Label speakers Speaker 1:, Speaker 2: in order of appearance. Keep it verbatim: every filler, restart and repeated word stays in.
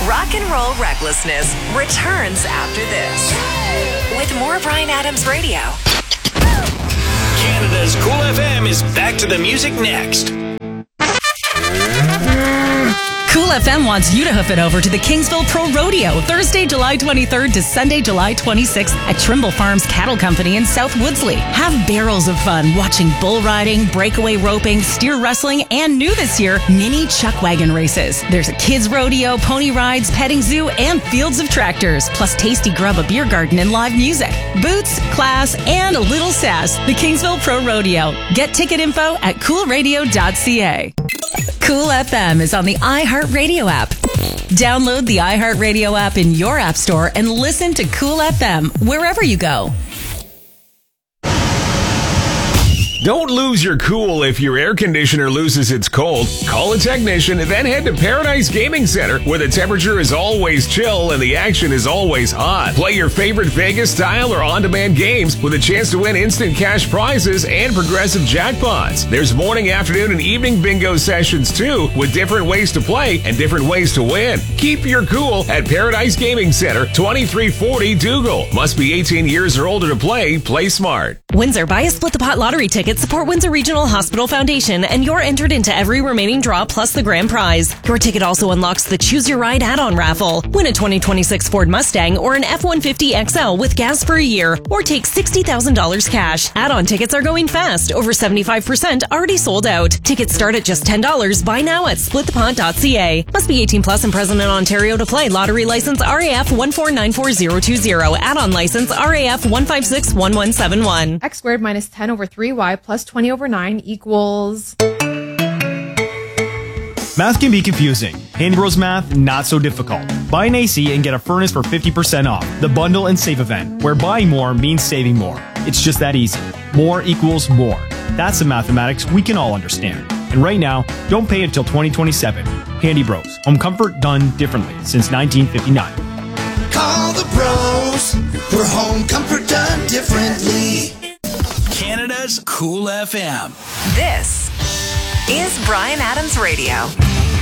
Speaker 1: Rock and Roll Recklessness returns after this with more Bryan Adams Radio.
Speaker 2: Canada's Cool F M is back to the music next.
Speaker 3: Cool F M wants you to hoof it over to the Kingsville Pro Rodeo Thursday, July twenty-third to Sunday, July twenty-sixth at Trimble Farms Cattle Company in South Woodsley. Have barrels of fun watching bull riding, breakaway roping, steer wrestling, and new this year, mini chuck wagon races. There's a kids rodeo, pony rides, petting zoo, and fields of tractors, plus tasty grub, a beer garden, and live music. Boots, class, and a little sass. The Kingsville Pro Rodeo. Get ticket info at cool radio dot c a. Cool F M is on the iHeartRadio app. Download the iHeartRadio app in your app store and listen to Cool F M wherever you go.
Speaker 4: Don't lose your cool if your air conditioner loses its cold. Call a technician and then head to Paradise Gaming Center, where the temperature is always chill and the action is always hot. Play your favorite Vegas-style or on-demand games with a chance to win instant cash prizes and progressive jackpots. There's morning, afternoon, and evening bingo sessions, too, with different ways to play and different ways to win. Keep your cool at Paradise Gaming Center, twenty-three forty Dougal. Must be eighteen years or older to play. Play smart.
Speaker 3: Windsor, buy a Split the Pot lottery ticket, support Windsor Regional Hospital Foundation, and you're entered into every remaining draw plus the grand prize. Your ticket also unlocks the Choose Your Ride add-on raffle. Win a twenty twenty-six Ford Mustang or an F one fifty X L with gas for a year, or take sixty thousand dollars cash. Add-on tickets are going fast. Over seventy-five percent already sold out. Tickets start at just ten dollars. Buy now at split the pot dot c a. Must be eighteen plus and present in Ontario to play. Lottery license R A F one four nine four zero two zero. Add-on license R A F one five six one one seven one.
Speaker 5: X squared minus ten over three y plus twenty over nine equals...
Speaker 6: Math can be confusing. Handy Bros Math, not so difficult. Buy an A C and get a furnace for fifty percent off. The Bundle and Save event, where buying more means saving more. It's just that easy. More equals more. That's the mathematics we can all understand. And right now, don't pay until twenty twenty-seven. Handy Bros. Home comfort done differently since nineteen fifty-nine.
Speaker 7: Call the pros for home comfort done differently.
Speaker 2: Canada's Cool F M.
Speaker 1: This is Bryan Adams Radio.